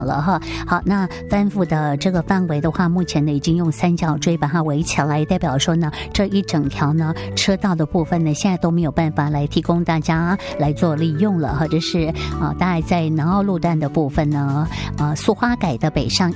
了哈。好，那翻覆的这个范围的话，目前呢已经用三角锥把它围起来，代表说呢这一整条呢车道的部分呢现在都没有办法来提供大家来做利用了哈。这是大概在南澳路段的部分呢，苏花改的北上